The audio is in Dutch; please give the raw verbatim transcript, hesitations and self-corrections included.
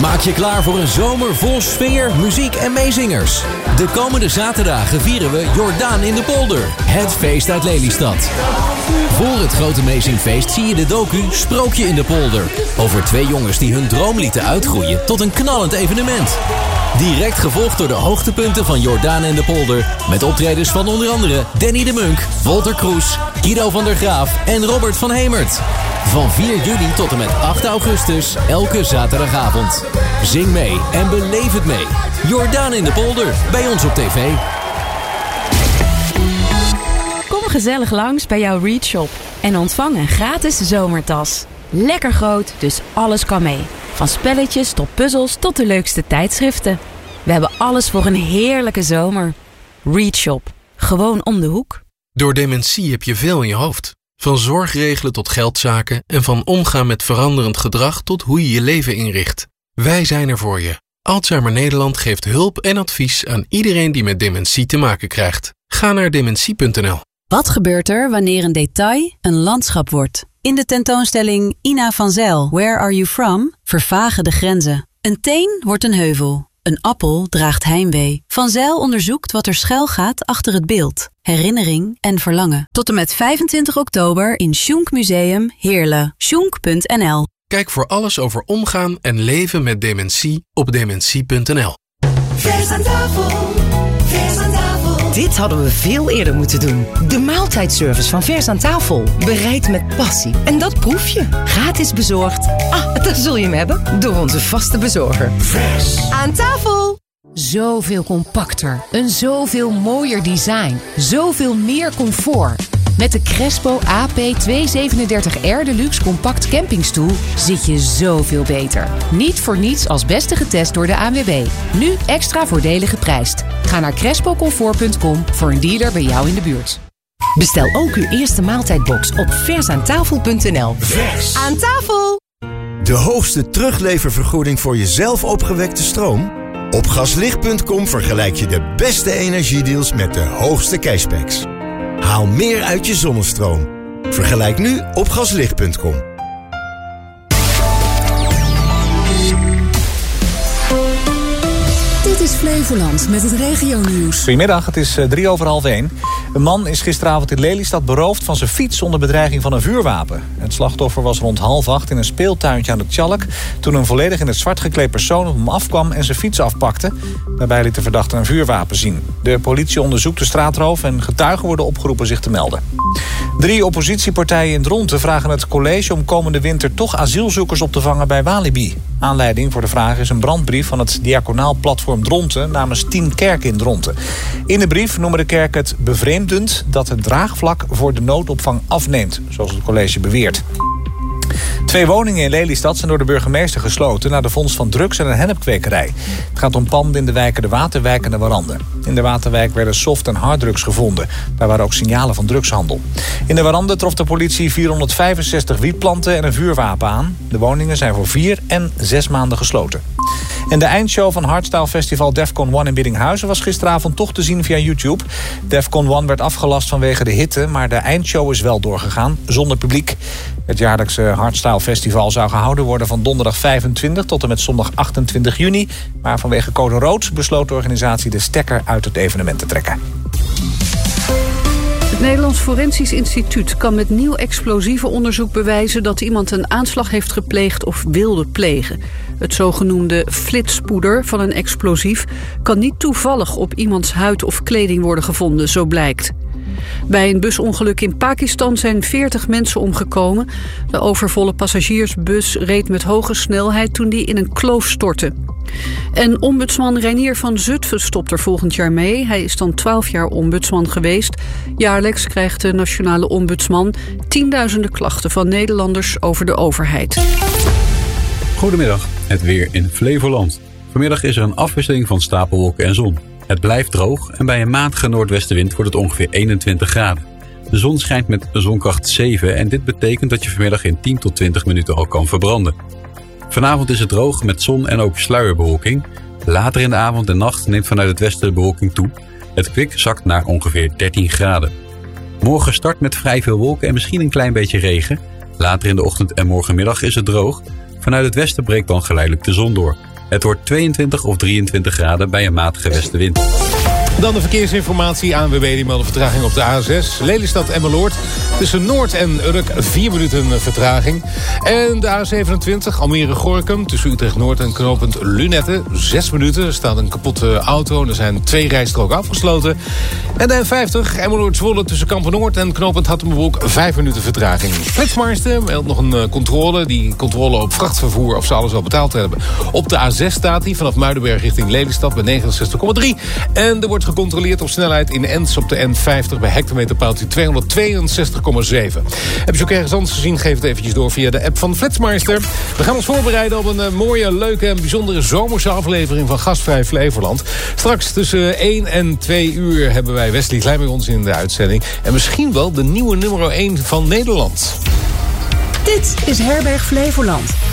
Maak je klaar voor een zomer vol sfeer, muziek en meezingers. De komende zaterdagen vieren we Jordaan in de Polder. Het feest uit Lelystad. Voor het grote meezingfeest zie je de docu Sprookje in de Polder. Over twee jongens die hun droom lieten uitgroeien tot een knallend evenement. Direct gevolgd door de hoogtepunten van Jordaan en de Polder. Met optredens van onder andere Danny de Munk, Walter Kroes, Guido van der Graaf en Robert van Hemert. Van vier juli tot en met acht augustus, elke zaterdagavond. Zing mee en beleef het mee. Jordaan in de Polder, bij ons op tv. Kom gezellig langs bij jouw Read Shop en ontvang een gratis zomertas. Lekker groot, dus alles kan mee. Van spelletjes tot puzzels tot de leukste tijdschriften. We hebben alles voor een heerlijke zomer. Read Shop, gewoon om de hoek. Door dementie heb je veel in je hoofd. Van zorgregelen tot geldzaken en van omgaan met veranderend gedrag tot hoe je je leven inricht. Wij zijn er voor je. Alzheimer Nederland geeft hulp en advies aan iedereen die met dementie te maken krijgt. Ga naar dementie punt n l. Wat gebeurt er wanneer een detail een landschap wordt? In de tentoonstelling Ina van Zijl, Where Are You From? Vervagen de grenzen. Een teen wordt een heuvel. Een appel draagt heimwee. Van Zijl onderzoekt wat er schuil gaat achter het beeld. Herinnering en verlangen. Tot en met vijfentwintig oktober in Schunk Museum Heerlen. schunk punt n l. Kijk voor alles over omgaan en leven met dementie op dementie punt n l. Vers aan tafel, vers aan tafel. Dit hadden we veel eerder moeten doen. De maaltijdservice van Vers aan tafel. Bereid met passie. En dat proef je. Gratis bezorgd. Ah, daar zul je hem hebben. Door onze vaste bezorger. Vers aan tafel. Zoveel compacter. Een zoveel mooier design. Zoveel meer comfort. Met de Crespo A P tweehonderdzevenendertig R Deluxe Compact Campingstoel zit je zoveel beter. Niet voor niets als beste getest door de A N W B. Nu extra voordelig geprijsd. Ga naar crespo comfort punt com voor een dealer bij jou in de buurt. Bestel ook uw eerste maaltijdbox op versaantafel punt n l. Vers aan tafel. De hoogste terugleververgoeding voor je zelf opgewekte stroom? Op gaslicht punt com vergelijk je de beste energiedeals met de hoogste cashbacks. Haal meer uit je zonnestroom. Vergelijk nu op gaslicht punt com. Dit is Flevoland met het regionieuws. Goedemiddag, het is drie over half één. Een man is gisteravond in Lelystad beroofd van zijn fiets onder bedreiging van een vuurwapen. Het slachtoffer was rond half acht in een speeltuintje aan de Tjalk toen een volledig in het zwart gekleed persoon op hem afkwam en zijn fiets afpakte. Daarbij liet de verdachte een vuurwapen zien. De politie onderzoekt de straatroof en getuigen worden opgeroepen zich te melden. Drie oppositiepartijen in Dronten vragen het college om komende winter toch asielzoekers op te vangen bij Walibi. Aanleiding voor de vraag is een brandbrief van het diaconaal platform Dronten namens tien kerken in Dronten. In de brief noemen de kerken het bevreemdend dat het draagvlak voor de noodopvang afneemt, zoals het college beweert. Twee woningen in Lelystad zijn door de burgemeester gesloten na de vondst van drugs en een hennepkwekerij. Het gaat om panden in de wijken De Waterwijk en de Warande. In de Waterwijk werden soft- en harddrugs gevonden. Daar waren ook signalen van drugshandel. In de Warande trof de politie vierhonderdvijfenzestig wietplanten en een vuurwapen aan. De woningen zijn voor vier en zes maanden gesloten. En de eindshow van Hardstyle Festival Defcon one in Biddinghuizen was gisteravond toch te zien via YouTube. Defcon one werd afgelast vanwege de hitte, maar de eindshow is wel doorgegaan, zonder publiek. Het jaarlijkse Hardstyle Festival zou gehouden worden van donderdag vijfentwintig tot en met zondag achtentwintig juni. Maar vanwege code rood besloot de organisatie de stekker uit het evenement te trekken. Het Nederlands Forensisch Instituut kan met nieuw explosievenonderzoek bewijzen dat iemand een aanslag heeft gepleegd of wilde plegen. Het zogenoemde flitspoeder van een explosief kan niet toevallig op iemands huid of kleding worden gevonden, zo blijkt. Bij een busongeluk in Pakistan zijn veertig mensen omgekomen. De overvolle passagiersbus reed met hoge snelheid toen die in een kloof stortte. En ombudsman Reinier van Zutphen stopt er volgend jaar mee. Hij is dan twaalf jaar ombudsman geweest. Jaarlijks krijgt de nationale ombudsman tienduizenden klachten van Nederlanders over de overheid. Goedemiddag, het weer in Flevoland. Vanmiddag is er een afwisseling van stapelwolken en zon. Het blijft droog en bij een matige noordwestenwind wordt het ongeveer eenentwintig graden. De zon schijnt met zonkracht zeven en dit betekent dat je vanmiddag in tien tot twintig minuten al kan verbranden. Vanavond is het droog met zon en ook sluierbewolking. Later in de avond en nacht neemt vanuit het westen de bewolking toe. Het kwik zakt naar ongeveer dertien graden. Morgen start met vrij veel wolken en misschien een klein beetje regen. Later in de ochtend en morgenmiddag is het droog. Vanuit het westen breekt dan geleidelijk de zon door. Het wordt tweeëntwintig of drieëntwintig graden bij een matige westenwind. Dan de verkeersinformatie. A N W B die meldt vertraging op de A zes. Lelystad-Emmeloord. Tussen Noord en Urk vier minuten vertraging. En de A zevenentwintig Almere-Gorinchem. Tussen Utrecht-Noord en knooppunt Lunetten. zes minuten. Er staat een kapotte auto. En er zijn twee rijstroken afgesloten. En de N vijftig Emmeloord-Zwolle tussen Kampen-Noord en knooppunt Hattemerbroek. vijf minuten vertraging. Flitsmeister meldt nog een controle. Die controle op vrachtvervoer of ze alles al betaald hebben. Op de A zes staat hij. Vanaf Muidenberg richting Lelystad bij negenenzestig komma drie. En er wordt gecontroleerd op snelheid in Ens op de N vijftig bij hectometerpaaltje tweehonderdtweeënzestig komma zeven. Heb je ook ergens anders gezien? Geef het eventjes door via de app van Flitsmeister. We gaan ons voorbereiden op een uh, mooie, leuke en bijzondere zomerse aflevering van Gastvrij Flevoland. Straks tussen één en twee uur hebben wij Wesley Klein bij ons in de uitzending. En misschien wel de nieuwe nummer één van Nederland. Dit is Herberg Flevoland.